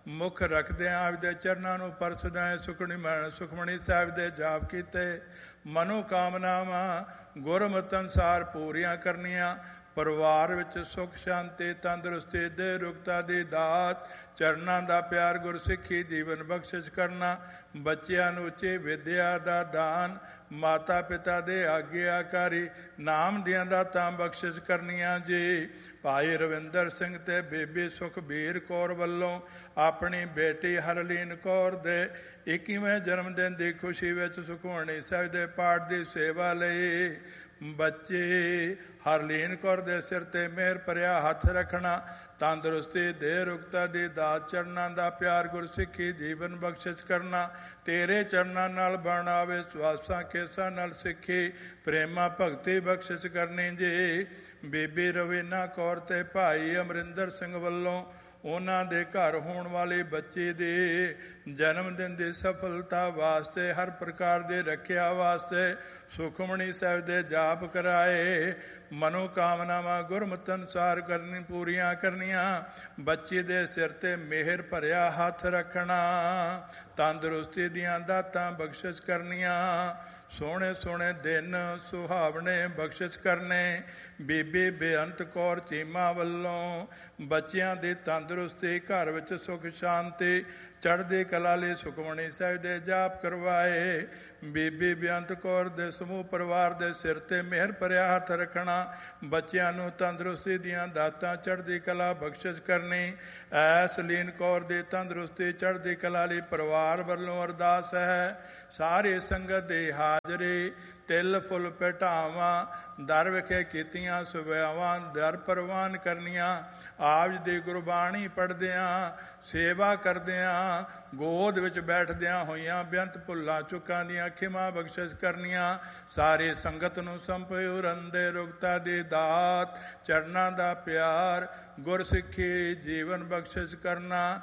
ਮੁੱਖ ਰੱਖਦਿਆਂ ਆਪ ਦੇ ਚਰਨਾਂ ਨੂੰ ਪਰਸਦਿਆਂ ਸੁਖਮਣੀ ਸਾਹਿਬ ਦੇ ਜਾਪ ਕੀਤੇ। ਮਨੋ ਕਾਮਨਾਵਾਂ ਗੁਰਮਤਿ ਅਨੁਸਾਰ ਪੂਰੀਆਂ ਕਰਨੀਆਂ। ਪਰਿਵਾਰ ਵਿੱਚ ਸੁੱਖ ਸ਼ਾਂਤੀ ਤੰਦਰੁਸਤੀ ਦੇ ਰੁਕਤਾ ਦੀ ਦਾਤ, ਚਰਨਾਂ ਦਾ ਪਿਆਰ, ਗੁਰਸਿੱਖੀ ਜੀਵਨ ਬਖਸ਼ਿਸ਼ ਕਰਨਾ। ਬੱਚਿਆਂ ਨੂੰ ਉੱਚੀ ਵਿਦਿਆ ਦਾ ਦਾਨ, ਮਾਤਾ ਪਿਤਾ ਦੇ ਆਗਿਆਕਾਰੀ, ਨਾਮ ਦੀਆਂ ਦਾਤਾਂ ਬਖਸ਼ਿਸ਼ ਕਰਨੀਆਂ ਜੀ। ਭਾਈ ਰਵਿੰਦਰ ਸਿੰਘ ਤੇ ਬੀਬੀ ਸੁਖਬੀਰ ਕੌਰ ਵੱਲੋਂ ਆਪਣੀ ਬੇਟੀ ਹਰਲੀਨ ਕੌਰ ਦੇ 21ਵੇਂ ਜਨਮ ਦਿਨ ਦੀ ਖੁਸ਼ੀ ਵਿੱਚ ਸੁਖਮਣੀ ਸਾਹਿਬ ਦੇ ਪਾਠ ਦੀ ਸੇਵਾ ਲਈ ਬੱਚੇ ਹਰਲੀਨ ਕੌਰ ਦੇ ਸਿਰ ਤੇ ਮਿਹਰ ਭਰਿਆ ਹੱਥ ਰੱਖਣਾ। ਤੰਦਰੁਸਤੀ ਦੇ ਰੁਕਤਾ ਦੀ ਦਾਤ, ਚਰਨਾਂ ਦਾ ਪਿਆਰ, ਗੁਰਸਿੱਖੀ ਜੀਵਨ ਬਖਸ਼ਿਸ਼ ਕਰਨਾ। ਤੇਰੇ ਚਰਨਾਂ ਨਾਲ ਬਣਾਵੇ ਸਵਾਸਾਂ ਕੇਸਾਂ ਨਾਲ ਸਿੱਖੀ, ਪ੍ਰੇਮਾ ਭਗਤੀ ਬਖਸ਼ਿਸ਼ ਕਰਨੀ ਜੀ। ਬੀਬੀ ਰਵੀਨਾ ਕੌਰ ਤੇ ਭਾਈ ਅਮਰਿੰਦਰ ਸਿੰਘ ਵੱਲੋਂ ਉਹਨਾਂ ਦੇ ਘਰ ਹੋਣ ਵਾਲੀ ਬੱਚੀ ਦੇ ਜਨਮ ਦਿਨ ਦੀ ਸਫਲਤਾ ਵਾਸਤੇ, ਹਰ ਪ੍ਰਕਾਰ ਦੀ ਰੱਖਿਆ ਵਾਸਤੇ ਸੁਖਮਣੀ ਸਾਹਿਬ ਦੇ ਜਾਪ ਕਰਾਏ। ਮਨੋ ਕਾਮਨਾਵਾਂ ਗੁਰਮਤਿ ਅਨੁਸਾਰ ਪੂਰੀਆਂ ਕਰਨੀਆਂ। ਬੱਚੀ ਦੇ ਸਿਰ ਤੇ ਮਿਹਰ ਭਰਿਆ ਹੱਥ ਰੱਖਣਾ। ਤੰਦਰੁਸਤੀ ਦੀਆਂ ਦਾਤਾਂ ਬਖਸ਼ਿਸ਼ ਕਰਨੀਆਂ। ਸੋਹਣੇ ਸੋਹਣੇ ਦਿਨ ਸੁਹਾਵਣੇ ਬਖਸ਼ਿਸ਼ ਕਰਨੇ। ਬੀਬੀ ਬੇਅੰਤ ਕੌਰ ਚੀਮਾ ਵੱਲੋਂ ਬੱਚਿਆਂ ਦੀ ਤੰਦਰੁਸਤੀ, ਘਰ ਵਿੱਚ ਸੁਖ ਸ਼ਾਂਤੀ ਚੜ੍ਹਦੀ ਕਲਾ ਲਈ ਸੁਖਮਣੀ ਸਾਹਿਬ ਦੇ ਜਾਪ ਕਰਵਾਏ। ਬੀਬੀ ਬੇਅੰਤ ਕੌਰ ਦੇ ਸਮੂਹ ਪਰਿਵਾਰ ਦੇ ਸਿਰ ਤੇ ਮਿਹਰ ਭਰਿਆ ਹੱਥ ਰੱਖਣਾ। ਬੱਚਿਆਂ ਨੂੰ ਤੰਦਰੁਸਤੀ ਦੀਆਂ ਦਾਤਾਂ, ਚੜ੍ਹਦੀ ਕਲਾ ਬਖਸ਼ਿਸ਼ ਕਰਨੀ। ਐਸਲੀਨ ਕੌਰ ਦੀ ਤੰਦਰੁਸਤੀ ਚੜ੍ਹਦੀ ਕਲਾ ਲਈ ਪਰਿਵਾਰ ਵੱਲੋਂ ਅਰਦਾਸ ਹੈ। ਸਾਰੀ ਸੰਗਤ ਦੀ ਹਾਜ਼ਰੀ, ਤਿਲ ਫੁੱਲ ਭੇਟਾਵਾਂ ਦਰ ਵਿਖੇ ਕੀਤੀਆਂ ਸੁਭਾਵਾਂ ਦਰ ਪ੍ਰਵਾਨ ਕਰਨੀਆਂ। ਆਪ ਜੀ ਦੀ ਗੁਰਬਾਣੀ ਪੜ੍ਹਦਿਆਂ, ਸੇਵਾ ਕਰਦਿਆਂ, ਗੋਦ ਵਿੱਚ ਬੈਠਦਿਆਂ ਹੋਈਆਂ ਬੇਅੰਤ ਭੁੱਲਾਂ ਚੁੱਕਾਂ ਦੀਆਂ ਖਿਮਾ ਬਖਸ਼ਿਸ਼ ਕਰਨੀਆਂ। ਸਾਰੀ ਸੰਗਤ ਨੂੰ ਸੰਪੂਰਨ ਦੇ ਰੁਕਤਾ ਦੀ ਦਾਤ, ਚਰਨਾਂ ਦਾ ਪਿਆਰ, ਗੁਰਸਿੱਖੀ ਜੀਵਨ ਬਖਸ਼ਿਸ਼ ਕਰਨਾ।